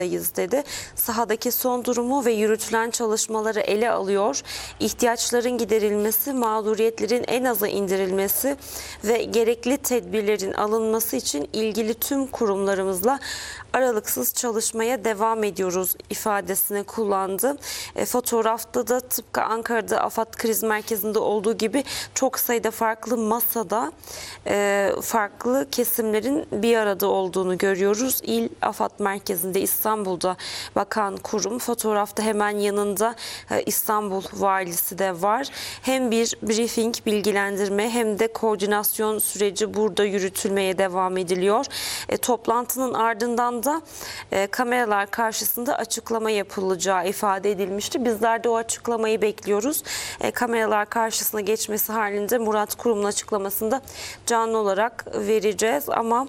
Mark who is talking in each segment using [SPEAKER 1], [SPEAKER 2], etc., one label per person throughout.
[SPEAKER 1] dedi. Sahadaki son durumu ve yürütülen çalışmaları ele alıyor. İhtiyaçların giderilmesi, mağduriyetlerin en aza indirilmesi ve gerekli tedbirlerin alınması için ilgili tüm kurumlarımızla aralıksız çalışmaya devam ediyoruz ifadesini kullandı. Fotoğrafta da tıpkı Ankara'da AFAD Kriz Merkezi'nde olduğu gibi çok sayıda farklı masada farklı kesimlerin bir arada olduğunu görüyoruz. İl AFAD Merkezi'nde İstanbul'da bakan kurum, fotoğrafta hemen yanında İstanbul Valisi de var. Hem bir briefing, bilgilendirme hem de koordinasyon süreci burada yürütülmeye devam ediliyor. Toplantının ardından da kameralar karşısında açıklama yapılacağı ifade edilmişti. Bizler de o açıklamayı bekliyoruz. Kameralar karşısına geçmesi halinde Murat Kurum'un açıklamasında canlı olarak vereceğiz ama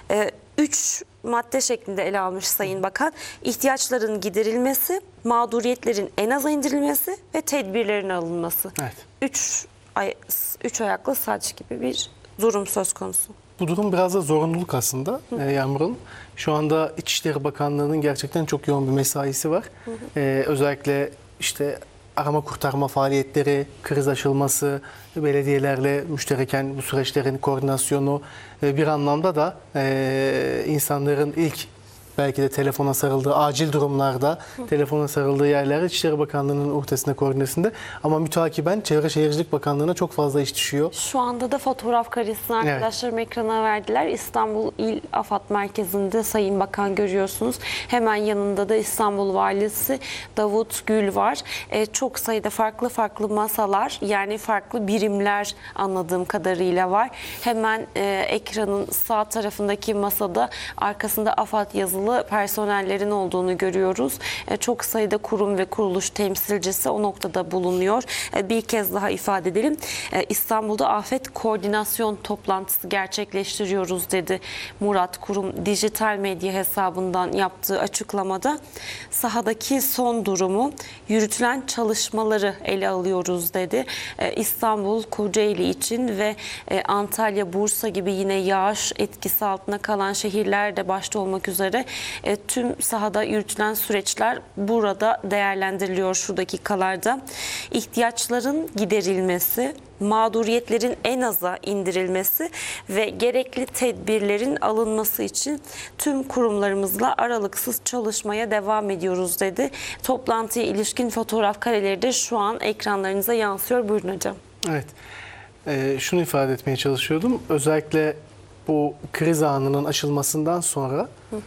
[SPEAKER 1] 3 madde şeklinde ele almış Sayın Bakan. İhtiyaçların giderilmesi, mağduriyetlerin en aza indirilmesi ve tedbirlerin alınması. Evet. Üç ayaklı saç gibi bir durum söz konusu.
[SPEAKER 2] Bu durum biraz da zorunluluk aslında Yağmur Hanım. Şu anda İçişleri Bakanlığı'nın gerçekten çok yoğun bir mesaisi var. Özellikle işte arama kurtarma faaliyetleri, kriz aşılması, belediyelerle müştereken bu süreçlerin koordinasyonu bir anlamda da insanların ilk belki de telefona sarıldığı acil durumlarda telefona sarıldığı yerler İçişleri Bakanlığı'nın ortasında koordinesinde ama mütakiben Çevre Şehircilik Bakanlığı'na çok fazla iş düşüyor.
[SPEAKER 1] Şu anda da fotoğraf karesini arkadaşlarım ekrana verdiler. İstanbul İl AFAD Merkezi'nde Sayın Bakan görüyorsunuz. Hemen yanında da İstanbul Valisi Davut Gül var. Çok sayıda farklı masalar, yani farklı birimler anladığım kadarıyla var. Hemen ekranın sağ tarafındaki masada arkasında AFAD yazılı personellerin olduğunu görüyoruz. Çok sayıda kurum ve kuruluş temsilcisi o noktada bulunuyor. Bir kez daha ifade edelim. İstanbul'da afet koordinasyon toplantısı gerçekleştiriyoruz dedi Murat Kurum dijital medya hesabından yaptığı açıklamada. Sahadaki son durumu, yürütülen çalışmaları ele alıyoruz dedi. İstanbul, Kocaeli için ve Antalya, Bursa gibi yine yağış etkisi altına kalan şehirler de başta olmak üzere tüm sahada yürütülen süreçler burada değerlendiriliyor şu dakikalarda. İhtiyaçların giderilmesi, mağduriyetlerin en aza indirilmesi ve gerekli tedbirlerin alınması için tüm kurumlarımızla aralıksız çalışmaya devam ediyoruz dedi. Toplantıya ilişkin fotoğraf kareleri de şu an ekranlarınıza yansıyor. Buyurun hocam.
[SPEAKER 2] Evet. Şunu ifade etmeye çalışıyordum. Özellikle bu kriz anının aşılmasından sonra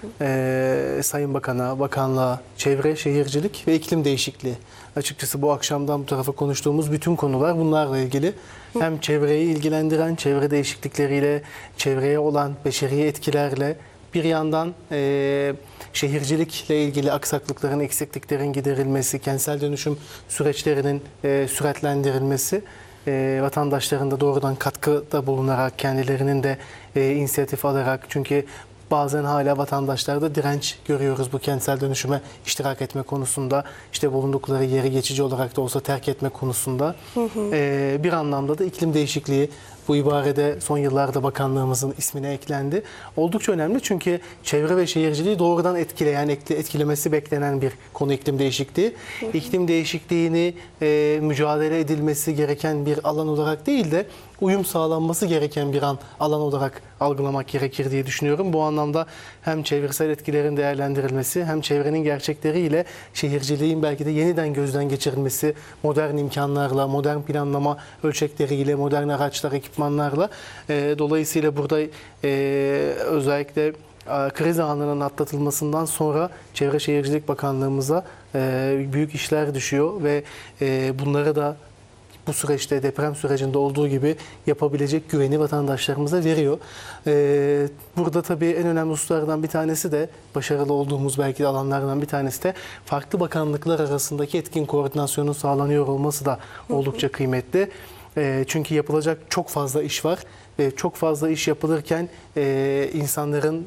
[SPEAKER 2] Sayın Bakan'a, Bakanlığa, Çevre, Şehircilik ve iklim değişikliği. Açıkçası bu akşamdan bu tarafa konuştuğumuz bütün konular bunlarla ilgili. Hem çevreyi ilgilendiren, çevre değişiklikleriyle, çevreye olan beşeri etkilerle, bir yandan şehircilikle ilgili aksaklıkların, eksikliklerin giderilmesi, kentsel dönüşüm süreçlerinin süratlendirilmesi, vatandaşların da doğrudan katkıda bulunarak, kendilerinin de inisiyatif alarak, çünkü bazen hala vatandaşlarda direnç görüyoruz bu kentsel dönüşüme iştirak etme konusunda, işte bulundukları yeri geçici olarak da olsa terk etme konusunda. Bir anlamda da iklim değişikliği bu ibarede son yıllarda bakanlığımızın ismine eklendi. Oldukça önemli çünkü çevre ve şehirciliği doğrudan etkileyen, etkilemesi beklenen bir konu iklim değişikliği. İklim değişikliğini mücadele edilmesi gereken bir alan olarak değil de uyum sağlanması gereken bir alan olarak algılamak gerekir diye düşünüyorum. Bu anlamda hem çevresel etkilerin değerlendirilmesi hem çevrenin gerçekleriyle şehirciliğin belki de yeniden gözden geçirilmesi, modern imkanlarla, modern planlama ölçekleriyle, modern araçlar, ekipmanlarla. Dolayısıyla burada özellikle kriz anının atlatılmasından sonra Çevre Şehircilik Bakanlığımıza büyük işler düşüyor ve bunları da bu süreçte, deprem sürecinde olduğu gibi yapabilecek güveni vatandaşlarımıza veriyor. Burada tabii en önemli hususlardan bir tanesi de, başarılı olduğumuz belki de alanlardan bir tanesi de farklı bakanlıklar arasındaki etkin koordinasyonun sağlanıyor olması da oldukça kıymetli. Çünkü yapılacak çok fazla iş var ve çok fazla iş yapılırken insanların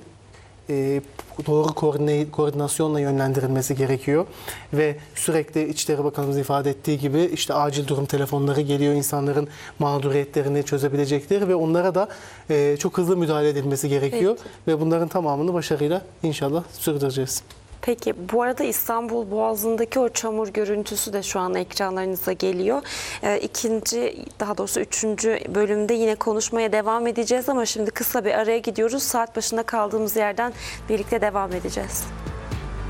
[SPEAKER 2] doğru koordinasyonla yönlendirilmesi gerekiyor ve sürekli İçişleri Bakanımız ifade ettiği gibi işte acil durum telefonları geliyor, insanların mağduriyetlerini çözebilecekleri ve onlara da çok hızlı müdahale edilmesi gerekiyor ve bunların tamamını başarıyla inşallah sürdüreceğiz.
[SPEAKER 1] Peki bu arada İstanbul Boğazı'ndaki o çamur görüntüsü de şu an ekranlarınıza geliyor. Daha doğrusu üçüncü bölümde yine konuşmaya devam edeceğiz ama şimdi kısa bir araya gidiyoruz. Saat başında kaldığımız yerden birlikte devam edeceğiz.